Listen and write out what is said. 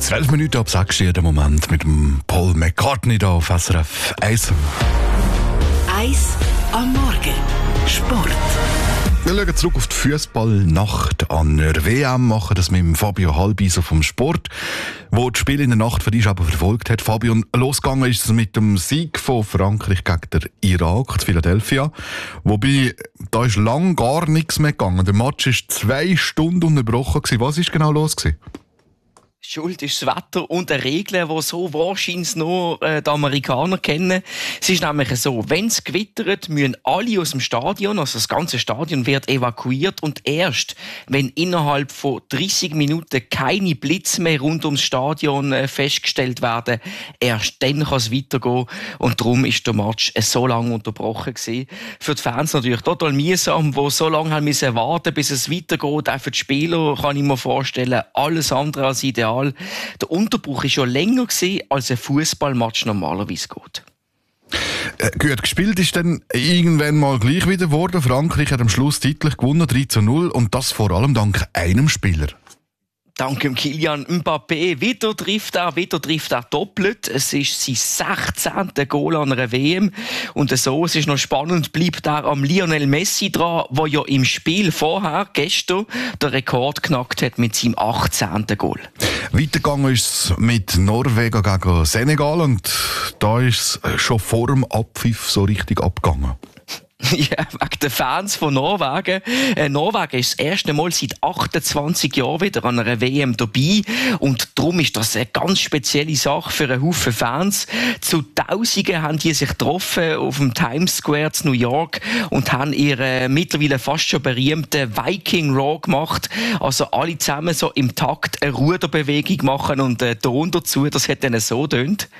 12 Minuten ab 6 Uhr, der Moment mit dem Paul McCartney hier auf SRF 1. 1 am Morgen. Sport. Wir schauen zurück auf die Fußballnacht an der WM, machen das mit dem Fabio Halbiser vom Sport, wo das Spiel in der Nacht für dich aber verfolgt hat. Fabio, losgegangen ist es mit dem Sieg von Frankreich gegen den Irak, zu Philadelphia. Wobei, da ist lang gar nichts mehr gegangen. Der Match war 2 Stunden unterbrochen. Was ist genau los gewesen? Schuld ist das Wetter und eine Regel, die so wahrscheinlich nur die Amerikaner kennen. Es ist nämlich so, wenn es gewittert, müssen alle aus dem Stadion, also das ganze Stadion wird evakuiert und erst, wenn innerhalb von 30 Minuten keine Blitze mehr rund ums Stadion festgestellt werden, erst dann kann es weitergehen und darum ist der Match so lange unterbrochen gewesen. Für die Fans natürlich total mühsam, die so lange haben müssen warten, bis es weitergeht. Auch für die Spieler kann ich mir vorstellen, alles andere als ideal. Der Unterbruch war schon länger gewesen, als ein Fußballmatch normalerweise geht. Gut, gespielt ist dann irgendwann mal gleich wieder geworden. Frankreich hat am Schluss deutlich gewonnen, 3-0, und das vor allem dank einem Spieler. Dank dem Kylian Mbappé. Wieder trifft er doppelt. Es ist sein 16. Goal an einer WM. Und so, es ist noch spannend, bleibt er am Lionel Messi dran, der ja im Spiel vorher, gestern, den Rekord geknackt hat mit seinem 18. Goal. Weitergegangen ist es mit Norwegen gegen Senegal, und da ist es schon vor dem Abpfiff so richtig abgegangen. Ja, wegen den Fans von Norwegen. Norwegen ist das erste Mal seit 28 Jahren wieder an einer WM dabei. Und darum ist das eine ganz spezielle Sache für einen Haufen Fans. Zu Tausenden haben die sich getroffen auf dem Times Square in New York und haben ihre mittlerweile fast schon berühmte Viking Roar gemacht. Also alle zusammen so im Takt eine Ruderbewegung machen und Ton dazu. Das hat dann so getönt.